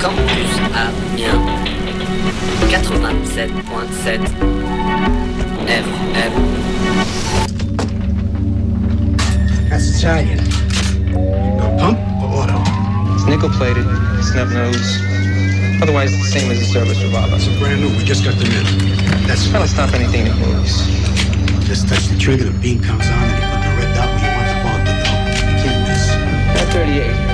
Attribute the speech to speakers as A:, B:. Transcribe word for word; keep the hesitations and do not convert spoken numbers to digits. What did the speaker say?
A: Campus Amiens quatre-vingt-sept point sept F M.
B: That's Italian. No pump or auto?
C: It's nickel plated, snub nose. Otherwise, it's the same as a service revolver.
B: It's brand new. We just got them in. That's
C: That'll stop anything that moves.
B: Just touch the trigger, the beam comes on, and you put the red dot where you want the bullet to go. You can't miss.
C: That thirty-eight.